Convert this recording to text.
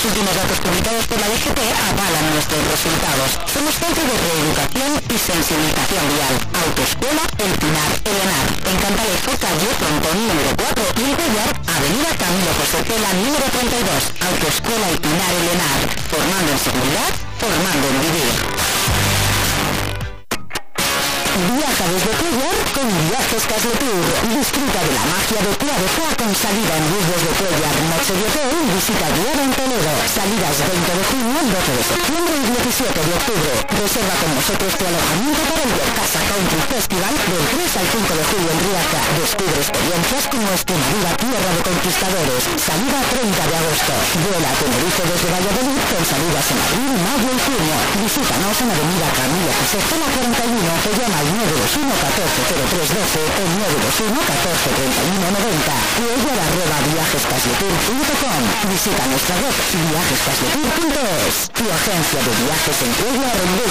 últimos datos publicados por la DGT avalan nuestros resultados. Somos centro de reeducación y sensibilización vial. Autoescuela El Pinar, Elenar. En Cantalejo, calle Frontón número 4 y en Cuellar, avenida Camilo José Cela número 32. Autoescuela El Pinar, Elenar. Formando en seguridad, formando en vivir. Viaja desde Cuellar con Viajes Casletur. Disfruta de la magia de Cuareja con salida en Burgos de Cuellar, noche de hotel, visita guiada en Toledo. Salidas 20 de junio, 12 de septiembre y 17 de octubre. Reserva con nosotros tu alojamiento para el Casa Country Festival del 3 al 5 de julio en Riaza. Descubre experiencias como Extremadura, tierra de conquistadores. Salida 30 de agosto. Vuela a Tenerife desde Valladolid con salidas en abril, mayo y junio. Visítanos en avenida Camilo José Cela 41 o llama al 921 14 03 12 o 921 14 31 90 o viajescasletur.com. Visita nuestra web viajescasletur.es. Tu agencia de viajes en Cuellar en